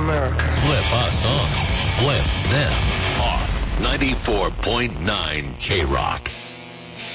America. Flip us on. Flip them off. 94.9 K-Rock.